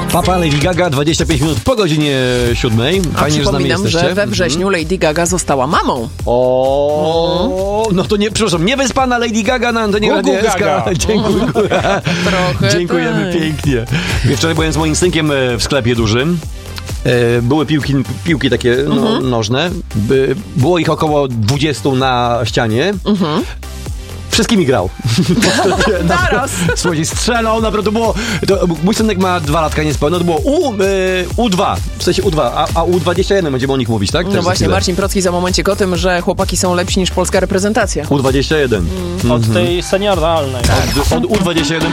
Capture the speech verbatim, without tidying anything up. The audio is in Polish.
Papa, Lady Gaga, dwadzieścia pięć minut po godzinie siódmej. Fajnie, A że z nami przypominam, jesteście. że we wrześniu Lady Gaga została mamą. O, no to nie, przepraszam, nie wyspana Lady Gaga na antenie Gugu Radia S K. Gaga. Dziękuję. Trochę Dziękujemy tak. pięknie. Wczoraj byłem z moim synkiem e, w sklepie dużym. E, Były piłki, piłki takie no, Mhm. nożne. By, było ich około dwudziestu na ścianie. Mhm. Wszystkimi grał. Naraz. Słuchajcie, strzelał, naprawdę to było... To, mój synek ma dwa latka niespełna, to było U, y, U dwa, w sensie U dwa, a, a U dwadzieścia jeden będziemy o nich mówić, tak? Też No za właśnie, chwilę. Marcin Procki za momencik o tym, że chłopaki są lepsi niż polska reprezentacja. U dwadzieścia jeden. Od tej senioralnej. Od, od U dwadzieścia jeden